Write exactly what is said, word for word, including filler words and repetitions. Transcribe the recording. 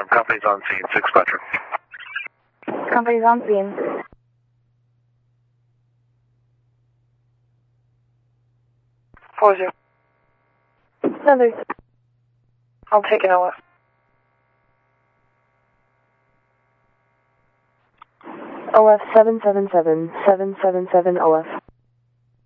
company's on scene, six Spectrum. Company's on scene. Four zero. Another. I'll take an O F. O F seven seven seven, seven seven seven O F.